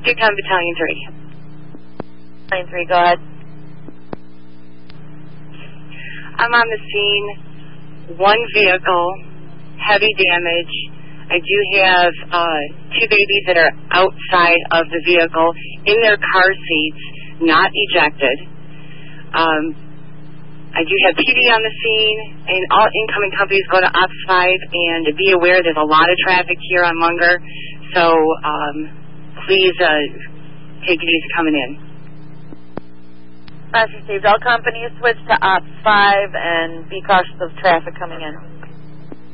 Yukon Battalion 3. Battalion 3, go ahead. I'm on the scene. One vehicle, heavy damage. I do have two babies that are outside of the vehicle in their car seats, not ejected. I do have PD on the scene, and all incoming companies go to Ops 5, and be aware there's a lot of traffic here on Munger, so please take it easy coming in. That's received. All companies switch to Ops 5 and be cautious of traffic coming in.